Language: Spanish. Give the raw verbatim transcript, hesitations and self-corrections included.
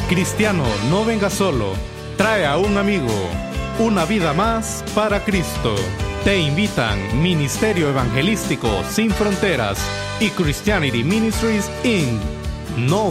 Cristiano, no venga solo. Trae a un amigo. Una vida más para Cristo. Te invitan Ministerio Evangelístico Sin Fronteras y Christianity Ministries incorporated. No